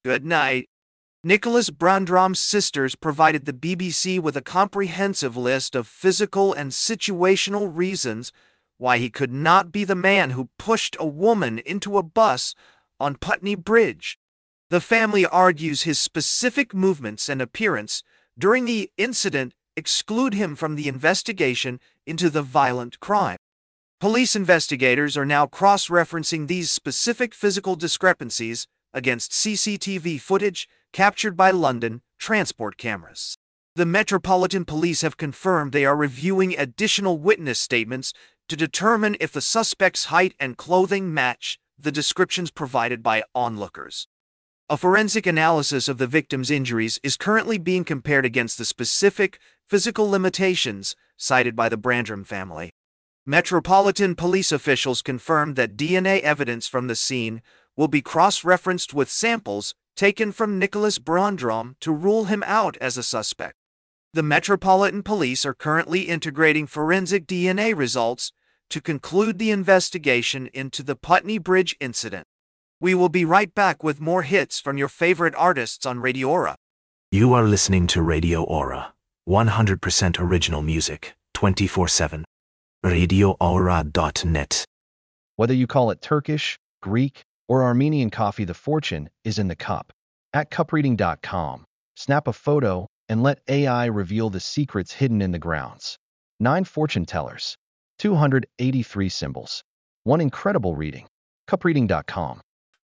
Good night. Nicholas Brandrom's sisters provided the BBC with a comprehensive list of physical and situational reasons why he could not be the man who pushed a woman into a bus on Putney Bridge. The family argues his specific movements and appearance during the incident exclude him from the investigation into the violent crime. Police investigators are now cross-referencing these specific physical discrepancies against CCTV footage captured by London transport cameras. The Metropolitan Police have confirmed they are reviewing additional witness statements to determine if the suspect's height and clothing match the descriptions provided by onlookers. A forensic analysis of the victim's injuries is currently being compared against the specific physical limitations cited by the Brandrom family. Metropolitan Police officials confirmed that DNA evidence from the scene will be cross-referenced with samples taken from Nicholas Brandrom to rule him out as a suspect. The Metropolitan Police are currently integrating forensic DNA results to conclude the investigation into the Putney Bridge incident. We will be right back with more hits from your favorite artists on Radio Aura. You are listening to Radio Aura, 100% original music, 24/7. RadioAura.net. Whether you call it Turkish, Greek, or Armenian coffee, the fortune is in the cup. At cupreading.com, snap a photo and let AI reveal the secrets hidden in the grounds. 9 fortune tellers, 283 symbols, one incredible reading. Cupreading.com.